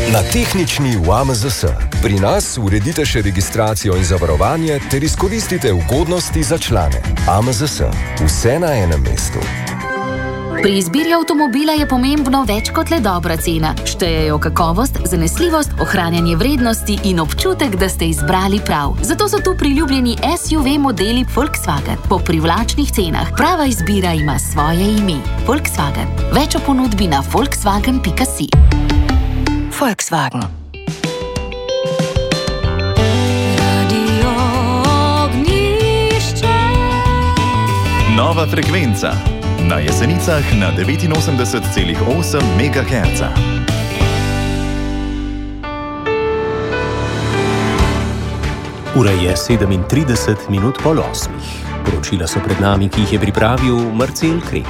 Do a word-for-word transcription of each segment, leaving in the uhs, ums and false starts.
Na tehnični v A M Z S. Pri nas uredite še registracijo in zavarovanje ter izkoristite ugodnosti za člane. A M Z S. Vse na enem mestu. Pri izbiri avtomobila je pomembno več kot le dobra cena. Štejejo kakovost, zanesljivost, ohranjanje vrednosti in občutek, da ste izbrali prav. Zato so tu priljubljeni S U V modeli Volkswagen po privlačnih cenah. Prava izbira ima svoje ime. Volkswagen. Več o ponudbi na volkswagen pika si. Volkswagen. Radio Ognjišče. Nova frekvenca. Na Jesenicah na devetinosemdeset celih osem megaherca. Ura je sedemintrideset minut pol osmih. Poročila so pred nami, ki jih je pripravil Marcel Krek.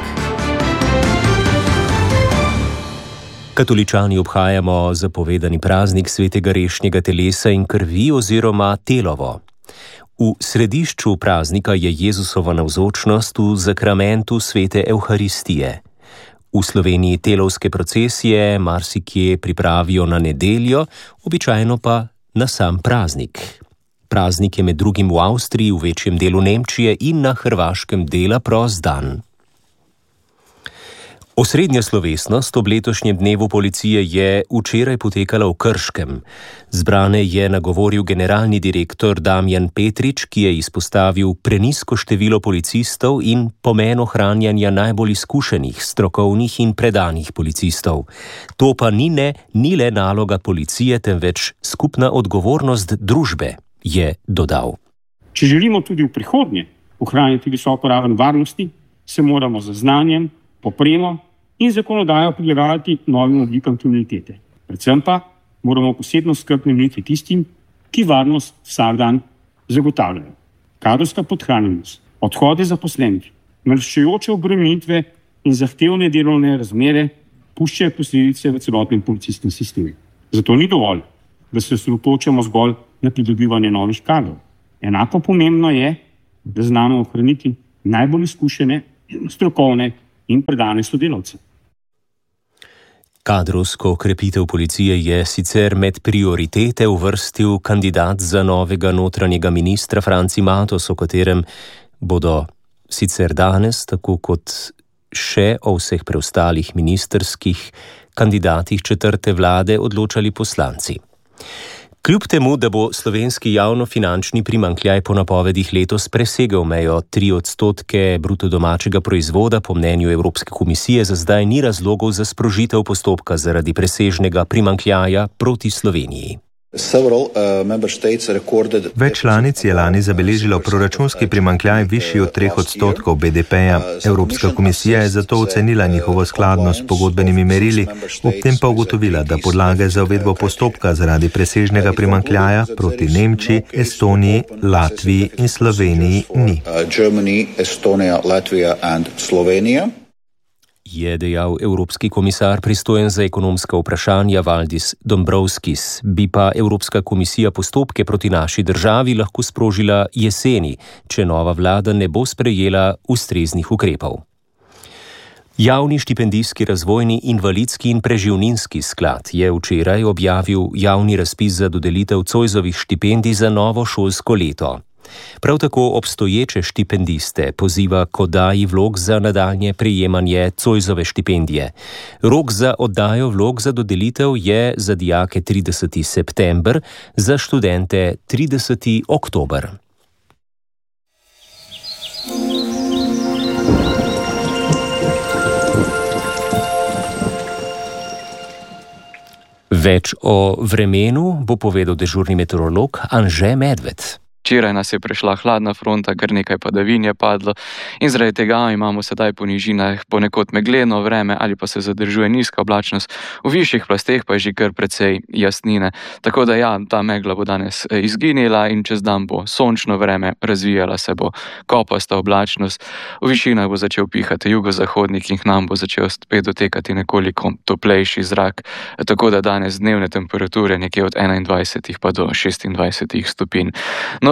Katoličani obhajamo zapovedani praznik svetega rešnjega telesa in krvi oziroma telovo. V središču praznika je Jezusova navzočnost v zakramentu svete Evharistije. V Sloveniji telovske procesije marsikje pripravijo na nedeljo, običajno pa na sam praznik. Praznik je med drugim v Avstriji, v večjem delu Nemčije in na Hrvaškem dela prost dan. Osrednja slovesnost ob letošnjem dnevu policije je včeraj potekala v Krškem. Zbrane je nagovoril generalni direktor Damjan Petrič, ki je izpostavil prenizko število policistov in pomen ohranjanja najbolj izkušenih, strokovnih in predanih policistov. To pa ni ne, ni le naloga policije, temveč skupna odgovornost družbe, je dodal. Če želimo tudi v prihodnje ohraniti visoko raven varnosti, se moramo z znanjem, opremo in zakonodajo prilagajati novim oblikam kriminalitete. Predvsem pa moramo posebno skrbno nameniti tistim, ki varnost vsak dan zagotavljajo. Kadrovska podhranjenost, odhode zaposlenih, naraščajoče obremenitve in zahtevne delovne razmere puščajo posledice v celotnem policijskem sistemu. Zato ni dovolj, da se osredotočamo zgolj na pridobivanje novih kadrov. Enako pomembno je, da znamo ohraniti najbolj izkušene, strokovne in predane sodelavce. Kadrovsko okrepitev policije je sicer med prioritete uvrstil kandidat za novega notranjega ministra Franci Matos, o katerem bodo sicer danes, tako kot še o vseh preostalih ministerskih kandidatih četrte vlade, odločali poslanci. Kljub temu, da bo slovenski javnofinančni primanjkljaj po napovedih letos presegel mejo tri odstotke bruto domačega proizvoda, po mnenju Evropske komisije za zdaj ni razlogov za sprožitev postopka zaradi presežnega primanjkljaja proti Sloveniji. Več članic je lani zabeležilo proračunski primanjkljaj višji od treh odstotkov B D P-ja. Evropska komisija je zato ocenila njihovo skladnost s pogodbenimi merili, ob tem pa ugotovila, da podlage za uvedbo postopka zaradi presežnega primanjkljaja proti Nemčiji, Estoniji, Latviji in Sloveniji ni. Je dejal evropski komisar pristojen za ekonomska vprašanja Valdis Dombrovskis. Bi pa Evropska komisija postopke proti naši državi lahko sprožila jeseni, če nova vlada ne bo sprejela ustreznih ukrepov. Javni štipendijski razvojni, invalidski in preživninski sklad je včeraj objavil javni razpis za dodelitev Zoisovih štipendij za novo šolsko leto. Prav tako obstoječe štipendiste poziva k oddaji vlog za nadaljnje prejemanje Zoisove štipendije. Rok za oddajo vlog za dodelitev je za dijake trideseti september, za študente trideseti oktober. Več o vremenu bo povedal dežurni meteorolog Anže Medved. Včeraj nas je prešla hladna fronta, kar nekaj padavin je padlo in zaradi tega imamo sedaj po nižinah ponekod megleno vreme ali pa se zadržuje nizka oblačnost, v višjih plasteh pa je že kar precej jasnine. Tako da ja, ta megla bo danes izginila in čez dan bo sončno vreme, razvijala se bo kopasta oblačnost, v višinah bo začel pihati jugozahodnik in k nam bo začel spet dotekati nekoliko toplejši zrak, tako da danes dnevne temperature nekje od enaindvajset pa do šestindvajset stopinj. No,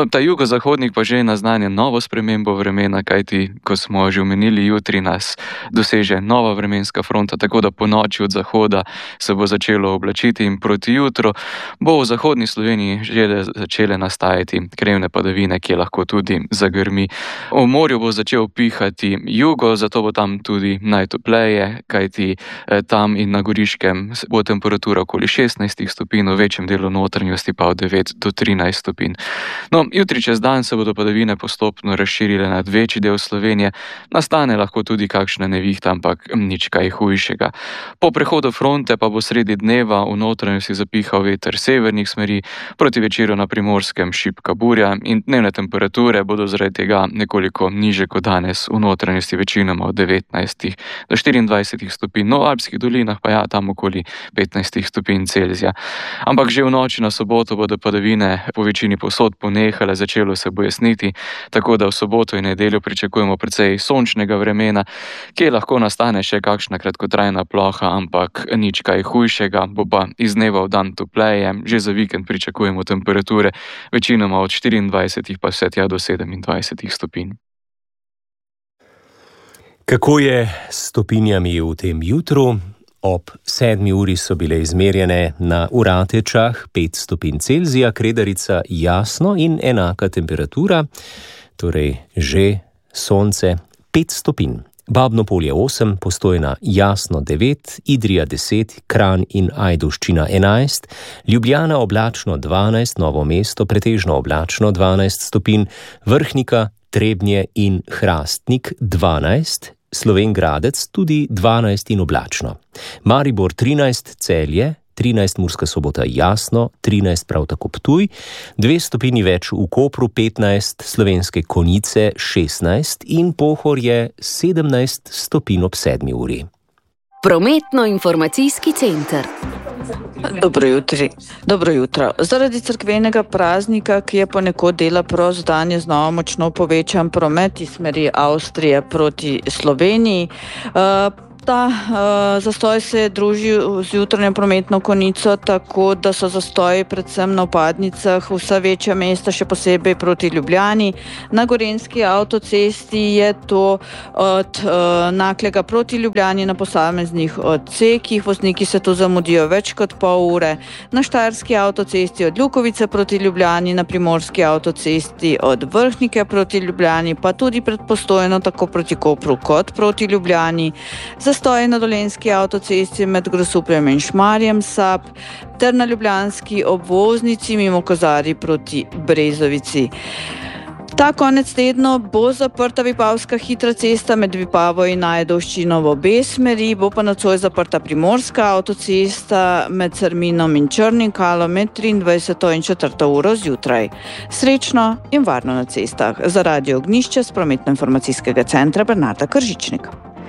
No, ta jugozahodnik pa že naznanja novo spremembo vremena, kajti, ko smo že omenili, jutri nas doseže nova vremenska fronta, tako da po noči od zahoda se bo začelo oblačiti in proti jutru bo v zahodni Sloveniji že začele nastajati krevne padavine, ki lahko tudi zagrmi. V morju bo začel pihati jugo, zato bo tam tudi najtopleje, kajti tam in na Goriškem bo temperatura okoli šestnajst stopinj, v večjem delu notranjosti pa od devet do trinajst stopinj. No, jutri čez dan se bodo padavine postopno razširile nad večji del Slovenije, nastane lahko tudi kakšna nevihta, ampak nič kaj hujšega. Po prehodu fronte pa bo sredi dneva v notranjosti zapihal veter severnih smeri, proti večeru na Primorskem šibka burja in dnevne temperature bodo zaradi tega nekoliko niže kot danes, v notranjosti večinoma od devetnajst do štiriindvajset stopinj, no v alpskih dolinah pa ja, tam okoli petnajst stopinj Celzija. Ampak že v noči na soboto bodo padavine po večini povsod ponehale, začelo se bo jasniti, tako da v soboto in nedeljo pričakujemo precej sončnega vremena, kje lahko nastane še kakšna kratkotrajna ploha, ampak nič kaj hujšega, bo pa iz dneva v dan topleje, že za vikend pričakujemo temperature večinoma od štiriindvajset pa vse tja do sedemindvajset stopinj. Kako je s stopinjami v tem jutru? Ob sedmi uri so bile izmerjene na Uratečah pet stopinj Celzija, Kredarica jasno in enaka temperatura, torej že sonce pet stopinj. Babno Polje osem, Postojna jasno devet, Idrija deset, Kranj in Ajdovščina enajst, Ljubljana oblačno dvanajst, Novo mesto pretežno oblačno dvanajst stopinj, Vrhnika, Trebnje in Hrastnik dvanajst, Slovenj Gradec tudi dvanajst in oblačno. Maribor trinajst, Celje trinajst, Murska Sobota jasno, trinajst prav tako Ptuj, dve stopinji več v Kopru, petnajst, Slovenske Konjice šestnajst in Pohorje sedemnajst stopinj ob sedmi uri. Prometno-informacijski center. Dobro jutri. Dobro jutro. Zaradi cerkvenega praznika, ki je ponekod dela prost dan, je znova močno povečan promet iz smeri Avstrije proti Sloveniji. Uh, Ta uh, zastoj se druži z jutranjo prometno konico, tako da so zastoji predvsem na vpadnicah vsa večja mesta, še posebej proti Ljubljani. Na Gorenjski avtocesti je to od uh, Naklega proti Ljubljani na posameznih odsekih, vozniki se tu zamudijo več kot pol ure. Na Štajerski avtocesti od Ljukovice proti Ljubljani, na Primorski avtocesti od Vrhnike proti Ljubljani, pa tudi pred Postojno, tako proti Kopru kot proti Ljubljani. Zastoji na Dolenjski avtocesti med Grosupljem in Šmarjem Sap ter na ljubljanski obvoznici mimo Kozarij proti Brezovici. Ta konec tedna bo zaprta Vipavska hitra cesta med Vipavo in Ajdovščino v obe smeri, bo pa nocoj zaprta Primorska avtocesta med Cerminom in Črnim Kalom med triindvajseto in četrto uro zjutraj. Srečno in varno na cestah. Za Radio Ognjišče s prometno-informacijskega centra Bernarda Kržičnik.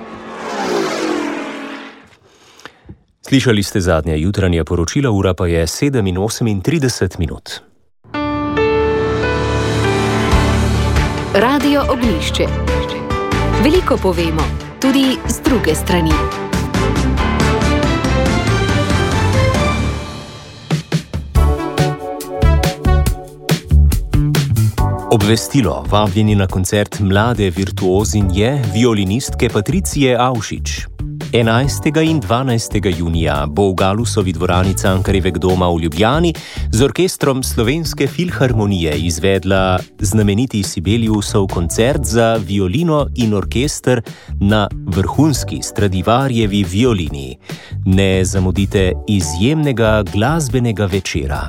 Slišali ste zadnja jutranja poročila, ura pa je sedem in osemintrideset minut. Radio Ognjišče. Veliko povemo, tudi z druge strani. Obvestilo, vabljeni na koncert mlade virtuozinje, violinistke Patricije Avšič. enajstega in dvanajstega junija bo v Galusovi dvorani Cankarjevega doma v Ljubljani z orkestrom Slovenske filharmonije izvedla znameniti Sibeliusov koncert za violino in orkester na vrhunski Stradivarjevi violini. Ne zamudite izjemnega glasbenega večera.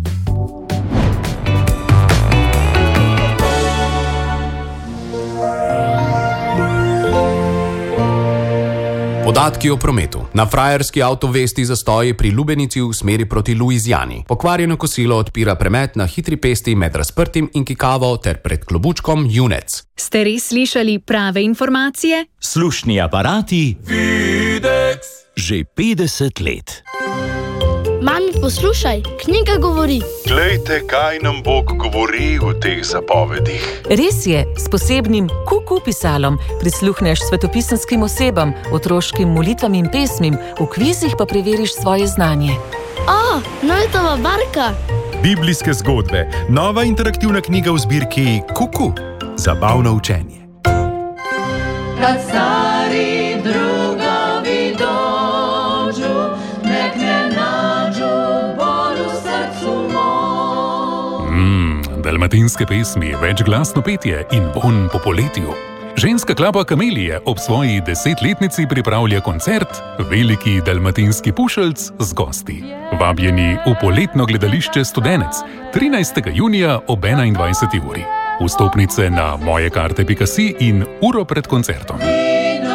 Podatki o prometu. Na frajerski avtovesti zastoji pri Lubenici v smeri proti Luizijani. Pokvarjeno kosilo odpira promet na hitri pesti med Razprtim in Kikavo ter pred klobučkom Junec. Ste res slišali prave informacije? Slušni aparati Videx že petdeset let. Mami, poslušaj, knjiga govori. Glejte, kaj nam Bog govori v teh zapovedih. Res je, s posebnim kuku pisalom prisluhneš svetopisenskim osebam, otroškim molitvam in pesmim, v kvizih pa preveriš svoje znanje. O, Noetova barka! Biblijske zgodbe, nova interaktivna knjiga v zbirki Kuku. Zabavno učenje. Kad stari drugovi dođu, nek ne nađu bol u srcu mom. Mmm, dalmatinske pesmi, večglasno petje in vonj po poletju. Ženska klapa Kamelije ob svoji desetletnici pripravlja koncert Veliki dalmatinski pušelc z gosti. Vabljeni v poletno gledališče Studenec trinajstega junija ob enaindvajseti uri. Vstopnice na mojekarte pika si in uro pred koncertom.